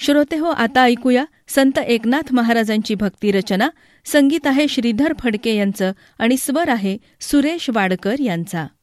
श्रोते हो, आता ऐकूया संत एकनाथ महाराजांची भक्ती रचना. संगीत आहे श्रीधर फडके यांचं आणि स्वर आहे सुरेश वाडकर यांचा.